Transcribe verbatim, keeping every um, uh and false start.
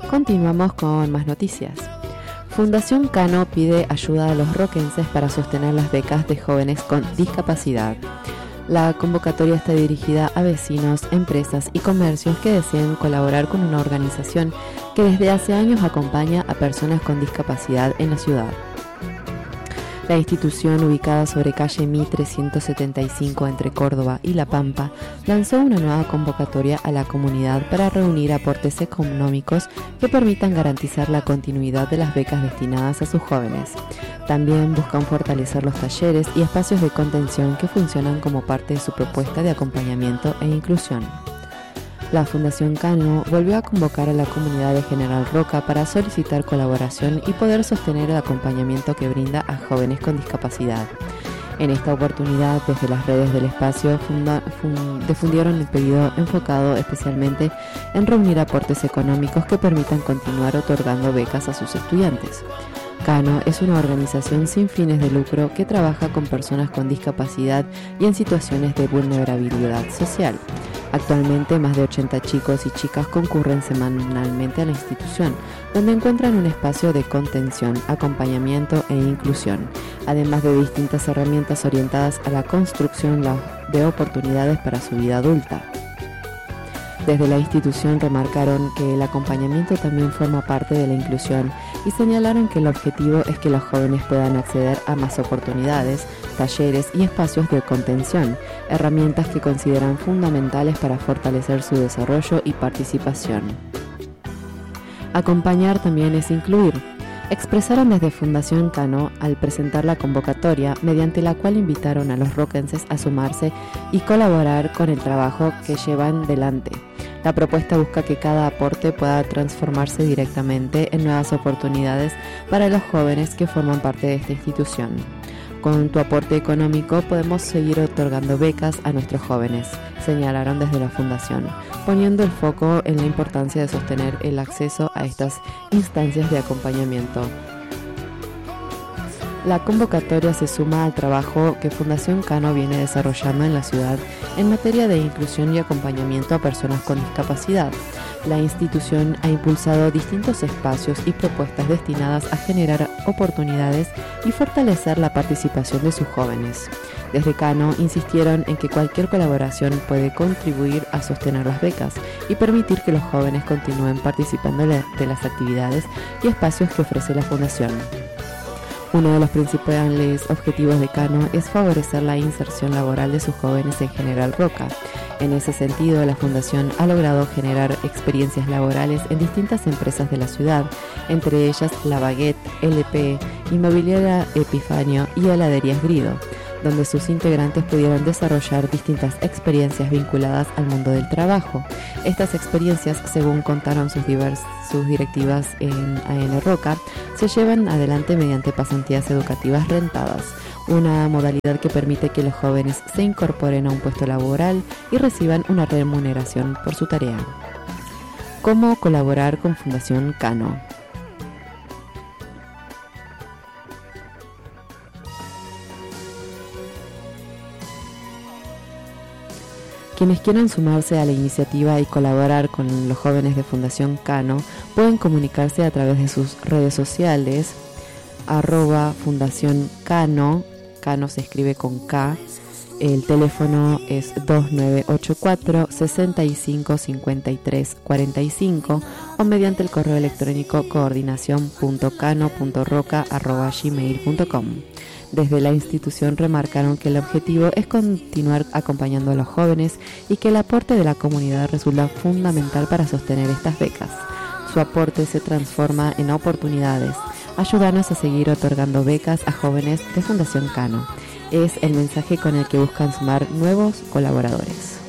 Continuamos con más noticias. Fundación Cano pide ayuda a los roquenses para sostener las becas de jóvenes con discapacidad. La convocatoria está dirigida a vecinos, empresas y comercios que deseen colaborar con una organización que desde hace años acompaña a personas con discapacidad en la ciudad. La institución, ubicada sobre calle Mitre ciento setenta y cinco entre Córdoba y La Pampa, lanzó una nueva convocatoria a la comunidad para reunir aportes económicos que permitan garantizar la continuidad de las becas destinadas a sus jóvenes. También buscan fortalecer los talleres y espacios de contención que funcionan como parte de su propuesta de acompañamiento e inclusión. La Fundación Cano volvió a convocar a la comunidad de General Roca para solicitar colaboración y poder sostener el acompañamiento que brinda a jóvenes con discapacidad. En esta oportunidad, desde las redes del espacio, funda, fund, difundieron el pedido enfocado especialmente en reunir aportes económicos que permitan continuar otorgando becas a sus estudiantes. Cano es una organización sin fines de lucro que trabaja con personas con discapacidad y en situaciones de vulnerabilidad social. Actualmente, más de ochenta chicos y chicas concurren semanalmente a la institución, donde encuentran un espacio de contención, acompañamiento e inclusión, además de distintas herramientas orientadas a la construcción de oportunidades para su vida adulta. Desde la institución remarcaron que el acompañamiento también forma parte de la inclusión y señalaron que el objetivo es que los jóvenes puedan acceder a más oportunidades, talleres y espacios de contención, herramientas que consideran fundamentales para fortalecer su desarrollo y participación. Acompañar también es incluir. Expresaron desde Fundación Cano al presentar la convocatoria, mediante la cual invitaron a los roquenses a sumarse y colaborar con el trabajo que llevan delante. La propuesta busca que cada aporte pueda transformarse directamente en nuevas oportunidades para los jóvenes que forman parte de esta institución. Con tu aporte económico podemos seguir otorgando becas a nuestros jóvenes, señalaron desde la Fundación, poniendo el foco en la importancia de sostener el acceso a estas instancias de acompañamiento. La convocatoria se suma al trabajo que Fundación Cano viene desarrollando en la ciudad en materia de inclusión y acompañamiento a personas con discapacidad. La institución ha impulsado distintos espacios y propuestas destinadas a generar oportunidades y fortalecer la participación de sus jóvenes. Desde Cano insistieron en que cualquier colaboración puede contribuir a sostener las becas y permitir que los jóvenes continúen participando de las actividades y espacios que ofrece la Fundación. Uno de los principales objetivos de Cano es favorecer la inserción laboral de sus jóvenes en General Roca. En ese sentido, la Fundación ha logrado generar experiencias laborales en distintas empresas de la ciudad, entre ellas La Baguette, L P, Inmobiliaria Epifanio y Heladerías Grido, donde sus integrantes pudieron desarrollar distintas experiencias vinculadas al mundo del trabajo. Estas experiencias, según contaron sus, divers, sus directivas en A N Roca, se llevan adelante mediante pasantías educativas rentadas, una modalidad que permite que los jóvenes se incorporen a un puesto laboral y reciban una remuneración por su tarea. ¿Cómo colaborar con Fundación Cano? Quienes quieran sumarse a la iniciativa y colaborar con los jóvenes de Fundación Cano pueden comunicarse a través de sus redes sociales, arroba Fundación Cano, Cano se escribe con K, el teléfono es dos nueve ocho cuatro, seis cinco, cinco tres cuatro cinco o mediante el correo electrónico coordinación punto cano punto roca arroba gmail punto com. Desde la institución remarcaron que el objetivo es continuar acompañando a los jóvenes y que el aporte de la comunidad resulta fundamental para sostener estas becas. Su aporte se transforma en oportunidades. Ayúdanos a seguir otorgando becas a jóvenes de Fundación Cano. Es el mensaje con el que buscan sumar nuevos colaboradores.